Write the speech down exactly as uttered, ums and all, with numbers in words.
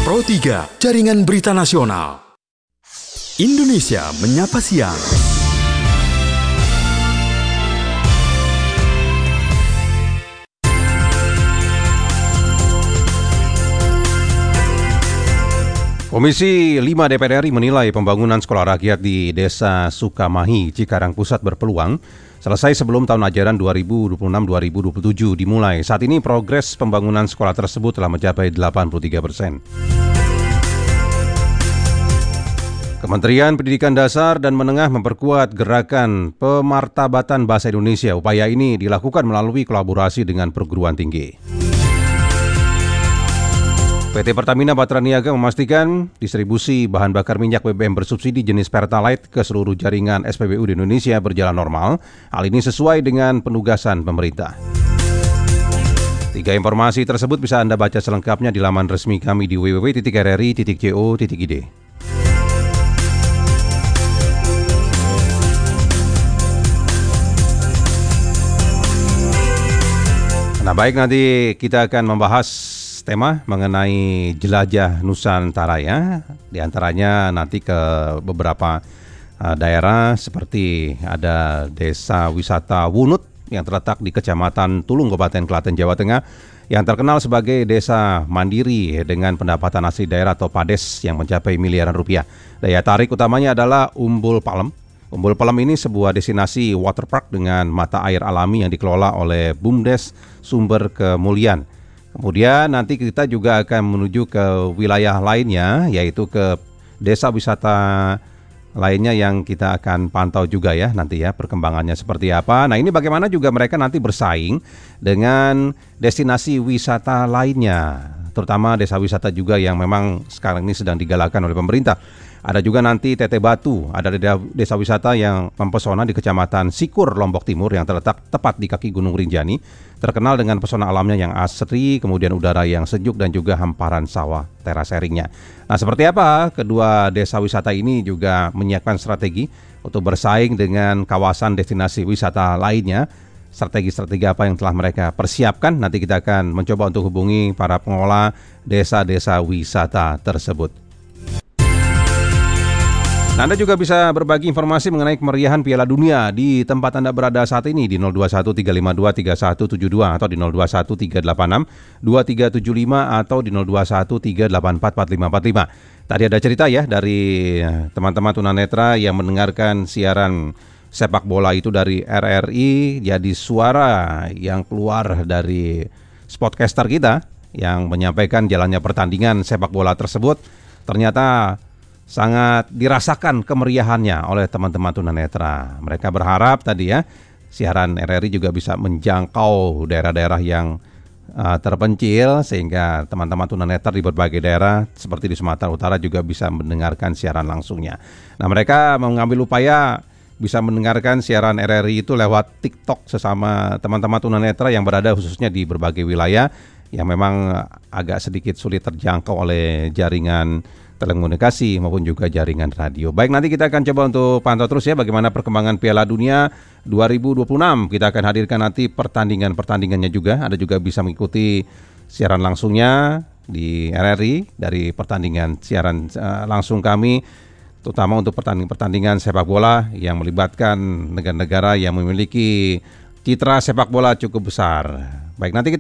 Pro tiga, Jaringan Berita Nasional. Indonesia Menyapa Siang. Komisi lima D P R R I menilai pembangunan sekolah rakyat di Desa Sukamahi, Cikarang Pusat berpeluang selesai sebelum tahun ajaran dua ribu dua puluh enam dua ribu dua puluh tujuh dimulai. Saat ini progres pembangunan sekolah tersebut telah mencapai delapan puluh tiga persen. Kementerian Pendidikan Dasar dan Menengah memperkuat gerakan pemartabatan bahasa Indonesia. Upaya ini dilakukan melalui kolaborasi dengan perguruan tinggi. P T Pertamina Batra Niaga memastikan distribusi bahan bakar minyak B B M bersubsidi jenis Pertalite ke seluruh jaringan S P B U di Indonesia berjalan normal. Hal ini sesuai dengan penugasan pemerintah. Tiga informasi tersebut bisa Anda baca selengkapnya di laman resmi kami di w w w titik r r i titik co titik i d. Nah, baik, nanti kita akan membahas tema mengenai jelajah Nusantara ya. Di antaranya nanti ke beberapa uh, daerah seperti ada Desa Wisata Wunut yang terletak di Kecamatan Tulung, Kabupaten Klaten, Jawa Tengah, yang terkenal sebagai desa mandiri dengan pendapatan asli daerah atau PADES yang mencapai miliaran rupiah. Daya tarik utamanya adalah Umbul Palem. Umbul Palem ini sebuah destinasi waterpark dengan mata air alami yang dikelola oleh BUMDes Sumber Kemuliaan. Kemudian nanti kita juga akan menuju ke wilayah lainnya, yaitu ke desa wisata lainnya yang kita akan pantau juga ya nanti ya perkembangannya seperti apa. Nah, ini bagaimana juga mereka nanti bersaing dengan destinasi wisata lainnya, terutama desa wisata juga yang memang sekarang ini sedang digalakan oleh pemerintah. Ada juga nanti Teteh Batu, ada desa wisata yang mempesona di Kecamatan Sikur, Lombok Timur yang terletak tepat di kaki Gunung Rinjani, terkenal dengan pesona alamnya yang asri, kemudian udara yang sejuk dan juga hamparan sawah teraseringnya. Nah, seperti apa kedua desa wisata ini juga menyiapkan strategi untuk bersaing dengan kawasan destinasi wisata lainnya. Strategi-strategi apa yang telah mereka persiapkan, nanti kita akan mencoba untuk hubungi para pengelola desa-desa wisata tersebut. Nah, Anda juga bisa berbagi informasi mengenai kemeriahan Piala Dunia di tempat Anda berada saat ini di nol dua satu tiga lima dua tiga satu tujuh dua atau di nol dua satu tiga delapan enam dua tiga tujuh lima atau di nol dua satu tiga delapan empat empat lima empat lima. Tadi ada cerita ya dari teman-teman tunanetra yang mendengarkan siaran sepak bola itu dari R R I, jadi suara yang keluar dari sportcaster kita yang menyampaikan jalannya pertandingan sepak bola tersebut ternyata sangat dirasakan kemeriahannya oleh teman-teman tunanetra. Mereka berharap tadi ya siaran R R I juga bisa menjangkau daerah-daerah yang uh, terpencil sehingga teman-teman tunanetra di berbagai daerah seperti di Sumatera Utara juga bisa mendengarkan siaran langsungnya. Nah, mereka mengambil upaya bisa mendengarkan siaran R R I itu lewat TikTok sesama teman-teman tunanetra yang berada khususnya di berbagai wilayah yang memang agak sedikit sulit terjangkau oleh jaringan telekomunikasi maupun juga jaringan radio. Baik, nanti kita akan coba untuk pantau terus ya bagaimana perkembangan Piala Dunia dua ribu dua puluh enam. Kita akan hadirkan nanti pertandingan-pertandingannya juga. Anda juga bisa mengikuti siaran langsungnya di R R I dari pertandingan siaran uh, langsung kami, terutama untuk pertandingan-pertandingan sepak bola yang melibatkan negara-negara yang memiliki citra sepak bola cukup besar. Baik, nanti kita